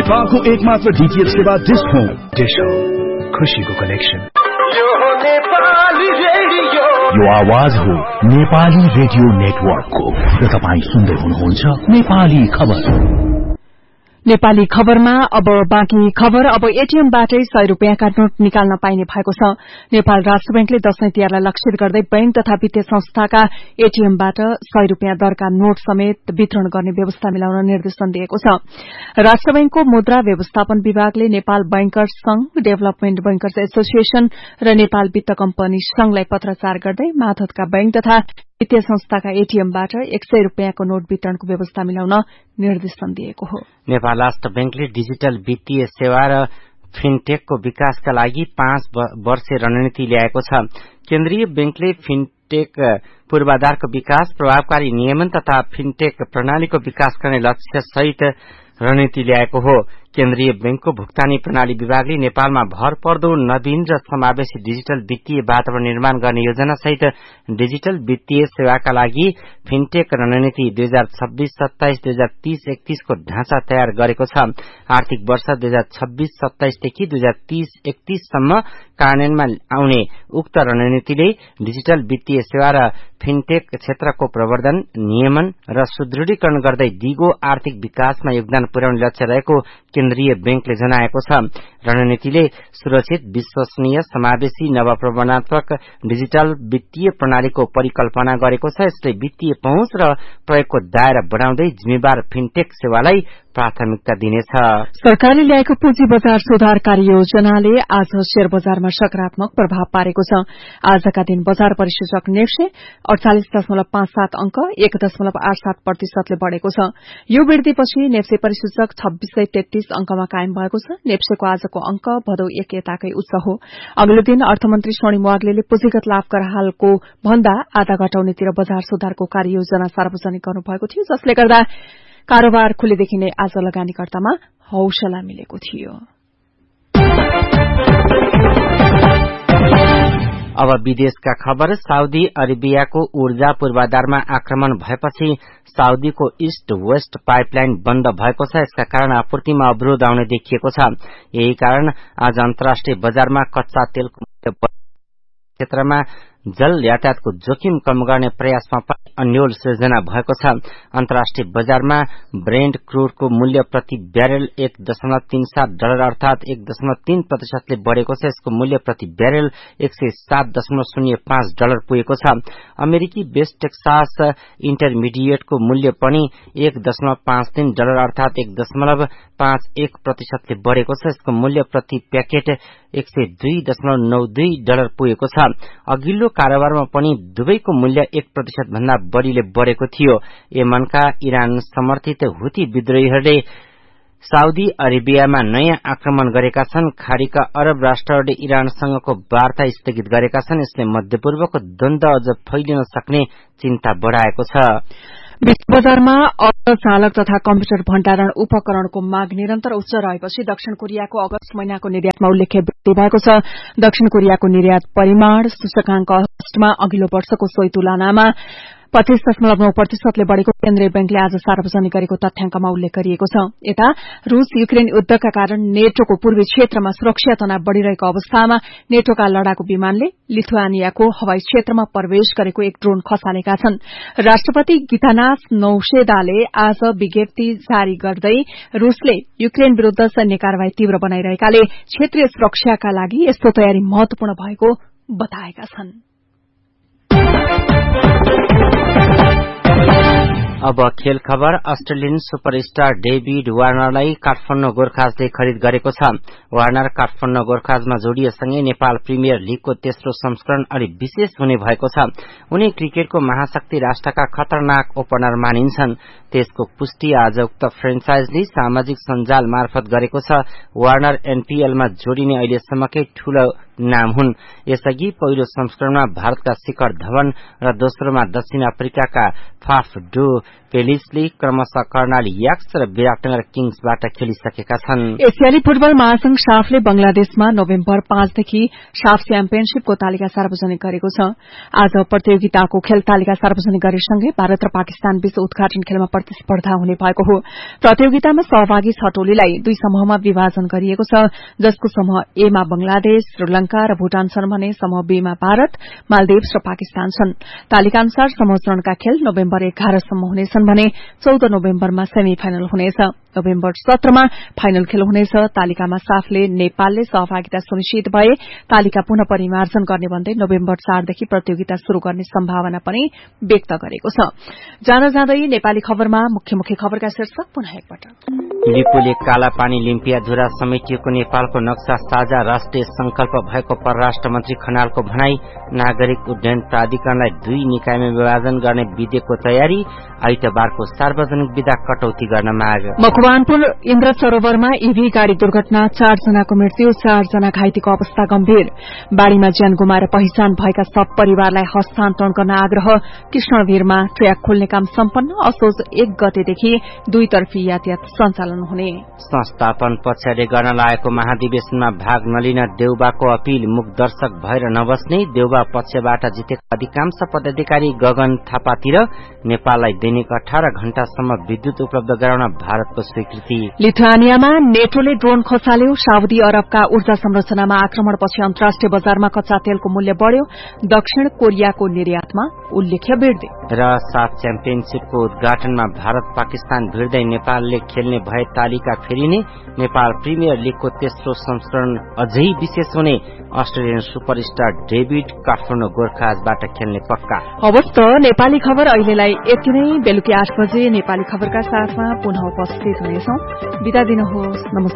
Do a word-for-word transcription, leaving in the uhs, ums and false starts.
नेपालको एकमात्र डीटीएच सेवा डिश होम। डिश होम, खुशीको कनेक्सन। यो आवाज हो नेपाली रेडियो नेटवर्कको र तपाईँ सुन्दै हुनुहुन्छ नेपाली खबर। नेपाली खबरमा अब बाँकी खबर। अब एटीएमबाटै सय रूपियाँका नोट निकाल्न पाइने भएको छ। नेपाल राष्ट्र बैंकले दशैं तिहारलाई लक्षित गर्दै बैंक तथा वित्तीय संस्थाका एटीएमबाट सय रूपियाँ दरका नोट समेत वितरण गर्ने व्यवस्था मिलाउन निर्देशन दिएको छ। राष्ट्र बैंकको मुद्रा व्यवस्थापन विभागले नेपाल बैंकर्स संघ, डेभलपमेन्ट बैंकर्स एसोसिएशन र नेपाल वित्त कम्पनी संघलाई पत्राचार गर्दै मातहतका बैंक तथा वित्तीय संस्थाका एटीएमबाट एक सय रूपियाँको नोट वितरणको व्यवस्था मिलाउन निर्देशन दिएको हो। नेपाल राष्ट्र बैंकले डिजिटल वित्तीय सेवा र फिनटेकको विकासका लागि पाँच वर्षे रणनीति ल्याएको छ। केन्द्रीय बैंकले फिनटेक पूर्वाधारको विकास, प्रभावकारी नियमन तथा फिनटेक प्रणालीको विकास गर्ने लक्ष्य सहित रणनीति ल्याएको हो। केन्द्रीय बैंकको भुक्तानी प्रणाली विभागले नेपालमा भर पर्दो नवीन र समावेशी डिजिटल वित्तीय वातावरण निर्माण गर्ने योजना सहित डिजिटल वित्तीय सेवाका लागि फिनटेक रणनीति दुई हजार छब्बीस सत्ताइस दुई हजार तीस एकतीसको ढाँचा तयार गरेको छ। आर्थिक वर्ष दुई हजार छब्बीस सत्ताइसदेखि दुई हजार तीस एकतीससम्म कार्यान्वयनमा आउने उक्त रणनीतिले डिजिटल वित्तीय सेवा र फिनटेक क्षेत्रको प्रवर्धन, नियमन र सुदृढीकरण गर्दै दिगो आर्थिक विकासमा योगदान पुर्याउने लक्ष्य रहेको केन्द्रीय बैंकले जनाएको छ। रणनीतिले सुरक्षित, विश्वसनीय, समावेशी, नवप्रवर्तनात्मक डिजिटल वित्तीय प्रणालीको परिकल्पना गरेको छ। यसले वित्तीय पहुँच र प्रयोगको दायरा बढ़ाउँदै जिम्मेवार फिनटेक सेवालाई प्राथमिकता दिनेछ। सरकारले ल्याएको पुँजी बजार सुधार कार्ययोजनाले आज शेयर बजारमा सकारात्मक प्रभाव पारेको छ। आजका दिन बजार परिसूचक नेप्से अड़चालिस दशमलव पाँच सात अंक एक दशमलव आठ सात प्रतिशतले बढ़ेको छ। यो वृद्धिपछि नेप्से परिसूचक छब्बीस सय तेत्तीस अंकमा कायम भएको छ। नेप्सेको आजको अंक भदौ एक यताकै उच्च हो। अघिल्लो दिन अर्थमन्त्री सोनी वाग्लेले पुँजीगत लाभ कर हालको भन्दा आधा घटाउनेतिर बजार सुधारको कार्ययोजना सार्वजनिक गर्नुभएको थियो, जसले गर्दा कारोबार खुलेदेखि नै आज लगानीकर्तामा हौसला मिलेको थियो। अब विदेशका खबर। साउदी अरेबियाको ऊर्जा पूर्वाधारमा आक्रमण भएपछि साउदीको इस्ट वेस्ट पाइपलाइन बन्द भएको छ। यसका कारण आपूर्तिमा अवरोध आउने देखिएको छ। यही कारण आज अन्तर्राष्ट्रिय बजारमा कच्चा तेलको क्षेत्रमा जल यातायातको जोखिम कम गर्ने प्रयासमा पनि अन्यल सृजना भएको छ। अन्तर्राष्ट्रिय बजारमा ब्रेन्ड क्रूडको मूल्य प्रति ब्यारेल एक दशमलव तीन सात डलर अर्थात एक दशमलव तीन प्रतिशतले बढ़ेको छ। यसको मूल्य प्रति ब्यारेल एक सय सात दशमलव शून्य पाँच डलर पुगेको छ। अमेरिकी वेस्ट टेक्सास इन्टरमिडिएटको मूल्य पनि एक दशमलव पाँच तीन डलर अर्थात एक दशमलव पाँच एक प्रतिशतले बढ़ेको छ। यसको मूल्य प्रति प्याकेट एक सय दुई दशमलव नौ दुई डलर पुगेको छ। अघिल्लो कारोबारमा पनि दुवैको मूल्य एक प्रतिशत भन्दा बढ़ीले बढ़ेको थियो। यमनका इरान समर्थित हुती विद्रोहीहरूले साउदी अरेबियामा नयाँ आक्रमण गरेका छन्। खाड़ीका अरब राष्ट्रहरूले इरानसँगको वार्ता स्थगित गरेका छन्। यसले मध्यपूर्वको द्वन्द अझ फैलिन सक्ने चिन्ता बढ़ाएको छ। विश्व बजारमा अर्धचालक तथा कम्प्युटर भण्डारण उपकरणको माग निरन्तर उच्च रहेपछि दक्षिण कोरियाको अगस्त महिनाको निर्यातमा उल्लेख्य वृद्धि भएको छ। दक्षिण कोरियाको निर्यात परिमाण सूचकांक अगस्तमा अघिल्लो वर्षको सोही तुलनामा पच्चीस दशमलव नौ प्रतिशतले बढ़ेको केन्द्रीय बैंकले आज सार्वजनिक गरेको तथ्याङ्कमा उल्लेख गरिएको छ। यता रूस युक्रेन युद्धका कारण नेटोको पूर्वी क्षेत्रमा सुरक्षा तनाव बढ़िरहेको अवस्थामा नेटोका लड़ाकू विमानले लिथुआनियाको हवाई क्षेत्रमा प्रवेश गरेको एक ड्रोन खसालेका छन्। राष्ट्रपति गीतानास नौसेदाले आज विज्ञप्ति जारी गर्दै रूसले युक्रेन विरूद्ध सैन्य कार्यवाही तीव्र बनाइरहेकाले क्षेत्रीय सुरक्षाका लागि यस्तो तयारी महत्वपूर्ण भएको बताएका छन्। अब खेल खबर। अस्ट्रेलियन सुपरस्टार डेभिड वार्नरलाई काठमाडौँ गोर्खाजले खरिद गरेको छ। वार्नर काठमाडौँ गोर्खाजमा जोडिएसँगै नेपाल प्रिमियर लीगको तेस्रो संस्करण अलि विशेष हुने भएको छ। उनी क्रिकेटको महाशक्ति राष्ट्रका खतरनाक ओपनर मानिन्छन्। त्यसको पुष्टि आज उक्त फ्रेन्चाइजले सामाजिक सञ्जाल मार्फत गरेको छ। वार्नर एनपीएलमा जोडिने अहिलेसम्मकै ठूलो नाम हुन्। यसअघि पहिलो संस्करणमा भारतका शिखर धवन र दोस्रोमा दक्षिण अफ्रिकाका फाफ डु पेलिसले क्रमशः कर्णाली याक्स र विराटनगर किङ्सबाट खेलिसकेका छन्। एसियाली फुटबल महासंघ साफले बंगलादेशमा नोभेम्बर पाँचदेखि साफ च्याम्पियनशीपको तालिका सार्वजनिक गरेको छ। आज प्रतियोगिताको खेल तालिका सार्वजनिक गरेसँगै भारत र पाकिस्तान बीच उद्घाटन खेलमा प्रतिस्पर्धा हुने भएको हो। प्रतियोगितामा सहभागी छ टोलीलाई दुई समूहमा विभाजन गरिएको छ, जसको समूह ए मा बंगलादेश, श्रीलंका र भूटान छन् भने समूह बी मा भारत, मालदिव्स र पाकिस्तान छन्। तालिका अनुसार समूह चरणका खेल नोभेम्बर एघारसम्म हुनेछन् भने चौध नोभेम्बरमा सेमी फाइनल हुनेछ। नोभेम्बर सत्रमा फाइनल खेल हुनेछ। तालिकामा साफले नेपालले सहभागिता सुनिश्चित भए तालिका पुनः परिमार्जन गर्ने भन्दै नोभेम्बर चारदेखि प्रतियोगिता शुरू गर्ने सम्भावना पनि व्यक्त गरेको छ। जाँदा जाँदै नेपाली खबरमा मुख्य मुख्य खबरका शीर्षक पुनः एकपटक। लिपुले कालापानी लिम्पियाधुरा समेटिएको नेपालको नक्सा साझा राष्ट्रिय संकल्प भएको परराष्ट्र मन्त्री खनालको भनाई। नागरिक उड्डयन प्राधिकरणलाई दुई निकायमा विभाजन गर्ने विधेयकको तयारी। आइतबारको सार्वजनिक विदा कटौती गर्न माग। मकवानपुर इन्द्र सरोवरमा ईभी गाड़ी दुर्घटना, चार जनाको मृत्यु, चार जना घाइतेको अवस्था गम्भीर। बाढ़ीमा ज्यान गुमाएर पहिचान भएका सब परिवारलाई हस्तान्तरण गर्न आग्रह। कृष्णवीरमा ट्र्याक खोल्ने काम सम्पन्न। असोज एक गतेदेखि दुईतर्फी यातायात सञ्चालन हुने। संस्थापन पछाडि गर्न लागेको महाधिवेशनमा भाग नलिन देउबाको अपील। मुख दर्शक भएर नबस्ने। देउबा पक्षबाट जितेका अधिकांश पदाधिकारी गगन थापातिर नेपाललाई दैनिक अठार घण्टासम्म विद्युत उपलब्ध गराउन भारतको स्वीकृति। लिथुआनियामा नेटोले ड्रोन खसाल्यो। साउदी अरबका ऊर्जा संरचनामा आक्रमणपछि अन्तर्राष्ट्रिय बजारमा कच्चा तेलको मूल्य बढ़्यो। दक्षिण कोरियाको निर्यातमा उल्लेख्य वृद्धि। र साफ च्याम्पियनशीपको उद्घाटनमा भारत पाकिस्तान भिड्दै नेपालले खेल्ने भए तालिका फेरिने। नेपाल प्रिमियर लीगको तेस्रो संस्करण अझै विशेष हुने। अस्ट्रेलियन सुपरस्टार डेभिड काठमाडौँ गोर्खाजबाट खेल्ने पक्का। हवस् त नेपाली खबर अहिलेलाई यति नै। बेलुकी आठ बजे नेपाली खबरका साथमा पुनः उपस्थित हुनेछौं। बिदा दिनुहोस्। नमस्कार।